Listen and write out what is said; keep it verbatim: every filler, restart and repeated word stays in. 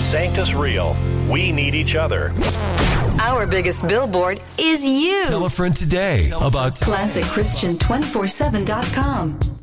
Sanctus Real. We need each other. Our biggest billboard is you. Tell a friend today about Classic Christian two forty-seven dot com.